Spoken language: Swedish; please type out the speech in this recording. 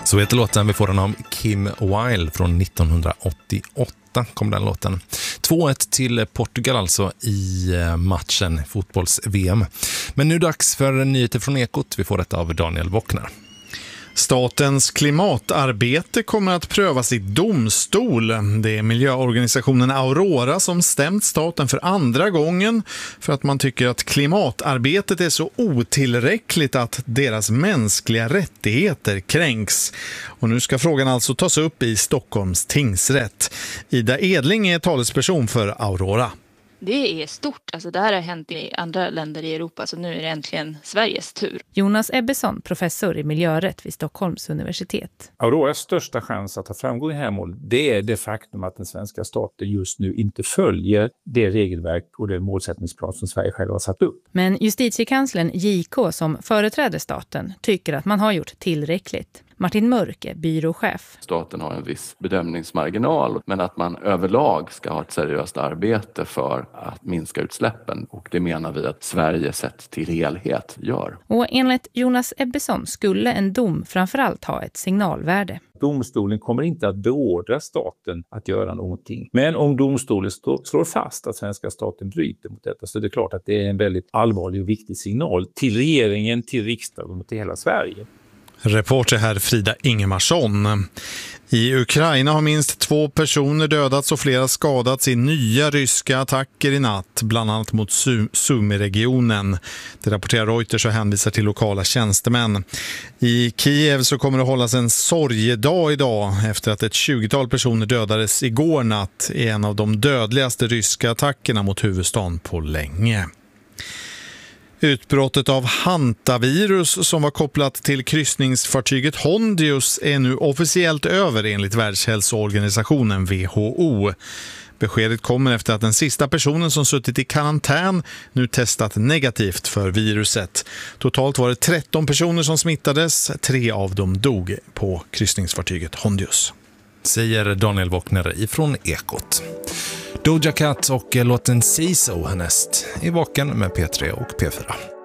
Så heter låten. Vi får den av Kim Wilde från 1988 kom den låten. 2-1 till Portugal alltså i matchen fotbolls-VM. Men nu dags för nyheter från Ekot. Vi får detta av Daniel Wockner. Statens klimatarbete kommer att prövas i domstol. Det är miljöorganisationen Aurora som stämt staten för andra gången för att man tycker att klimatarbetet är så otillräckligt att deras mänskliga rättigheter kränks. Och nu ska frågan alltså tas upp i Stockholms tingsrätt. Ida Edling är talesperson för Aurora. Det är stort. Alltså det här har hänt i andra länder i Europa, så nu är det äntligen Sveriges tur. Jonas Ebbesson, professor i miljörätt vid Stockholms universitet. Auroras största chans att ha framgång i det här målet, det är det faktum att den svenska staten just nu inte följer det regelverk och det målsättningsplan som Sverige själv har satt upp. Men justitiekanslern JK som företräder staten tycker att man har gjort tillräckligt. Martin Mörk är byråchef. Staten har en viss bedömningsmarginal, men att man överlag ska ha ett seriöst arbete för att minska utsläppen. Och det menar vi att Sverige sett till helhet gör. Och enligt Jonas Ebbesson skulle en dom framförallt ha ett signalvärde. Domstolen kommer inte att beordra staten att göra någonting. Men om domstolen slår fast att svenska staten bryter mot detta, så är det klart att det är en väldigt allvarlig och viktig signal till regeringen, till riksdagen och till hela Sverige. Reporter här Frida Ingemarsson. I Ukraina har minst 2 personer dödats och flera skadats i nya ryska attacker i natt, bland annat mot Sumy-regionen. Det rapporterar Reuters och hänvisar till lokala tjänstemän. I Kiev så kommer det hållas en sorgedag idag efter att ett 20-tal personer dödades igår natt i en av de dödligaste ryska attackerna mot huvudstaden på länge. Utbrottet av hantavirus som var kopplat till kryssningsfartyget Hondius är nu officiellt över enligt Världshälsoorganisationen WHO. Beskedet kommer efter att den sista personen som suttit i karantän nu testat negativt för viruset. Totalt var det 13 personer som smittades, 3 av dem dog på kryssningsfartyget Hondius. Säger Daniel Wockner ifrån Ekot. Doja Cat och låten Say So härnäst i Vaken med P3 och P4.